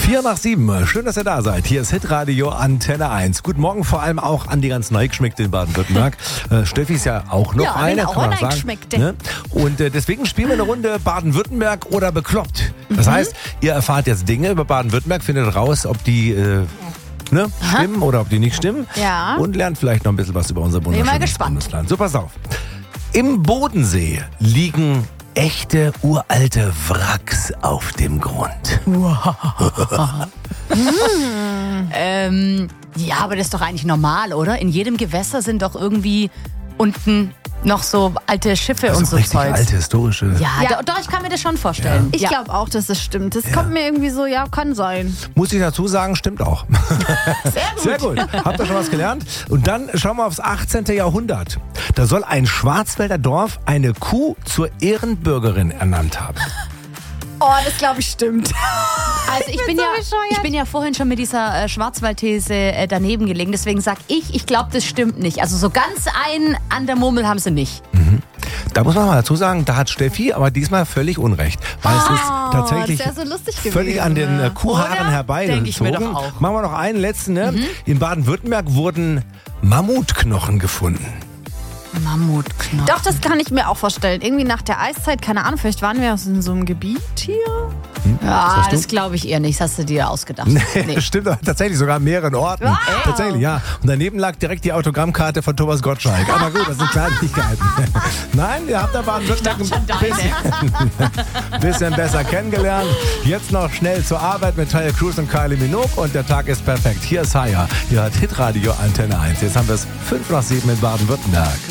6:04. Schön, dass ihr da seid. Hier ist Hitradio Antenne 1. Guten Morgen vor allem auch an die ganz Neugeschmeckte in Baden-Württemberg. Steffi ist ja auch noch eine, auch kann man eine sagen. Ne? Und deswegen spielen wir eine Runde Baden-Württemberg oder bekloppt. Das heißt, ihr erfahrt jetzt Dinge über Baden-Württemberg, findet raus, ob die stimmen oder ob die nicht stimmen. Ja. Und lernt vielleicht noch ein bisschen was über unser wunderschönes Bundesland. So, pass auf. Im Bodensee liegen echte uralte Wracks auf dem Grund. Ja, aber das ist doch eigentlich normal, oder? In jedem Gewässer sind doch irgendwie unten noch so alte Schiffe Also und so richtig Zeugs. alte, historische. Ja, doch, ich kann mir das schon vorstellen. Ich glaube auch, dass das stimmt. Das kommt mir irgendwie so, ja, kann sein. Muss ich dazu sagen, stimmt auch. Sehr gut. Habt ihr schon was gelernt? Und dann schauen wir aufs 18. Jahrhundert. Da soll ein Schwarzwälder Dorf eine Kuh zur Ehrenbürgerin ernannt haben. Oh, das glaube ich stimmt. Also ich bin ja vorhin schon mit dieser Schwarzwaldthese daneben gelegen, deswegen sag ich glaube, das stimmt nicht. Also so ganz ein an der Murmel haben sie nicht. Da muss man mal dazu sagen, da hat Steffi aber diesmal völlig Unrecht. Weil es ist tatsächlich das wär so lustig völlig gewesen, an den ne? Kuhhaaren herbeigezogen. Denk ich mir doch auch. Machen wir noch einen letzten. Ne? In Baden-Württemberg wurden Mammutknochen gefunden. Mammutknochen. Doch, das kann ich mir auch vorstellen. Irgendwie nach der Eiszeit, keine Ahnung, vielleicht waren wir in so einem Gebiet hier. Ja, sagst du? das glaube ich eher nicht. Das hast du dir ausgedacht. Nee. Stimmt aber tatsächlich sogar an mehreren Orten. Tatsächlich, ja. Und daneben lag direkt die Autogrammkarte von Thomas Gottschalk. Aber gut, das sind Kleinigkeiten. Nein, ihr habt da Baden-Württemberg ein bisschen besser kennengelernt. Jetzt noch schnell zur Arbeit mit Talia Cruz und Kylie Minogue und der Tag ist perfekt. Hier ist Haya. Hier hat Hitradio Antenne 1. Jetzt haben wir es 6:05 in Baden-Württemberg.